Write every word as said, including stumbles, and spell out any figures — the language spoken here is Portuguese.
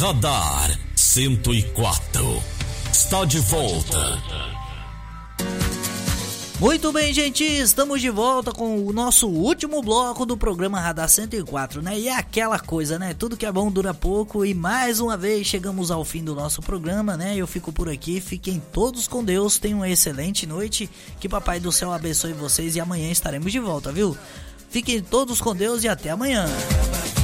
Radar cento e quatro está de volta. Muito bem, gente, estamos de volta com o nosso último bloco do programa Radar cento e quatro, né? E é aquela coisa, né? Tudo que é bom dura pouco e mais uma vez chegamos ao fim do nosso programa, né? Eu fico por aqui, fiquem todos com Deus, tenham uma excelente noite, que Papai do Céu abençoe vocês e amanhã estaremos de volta, viu? Fiquem todos com Deus e até amanhã.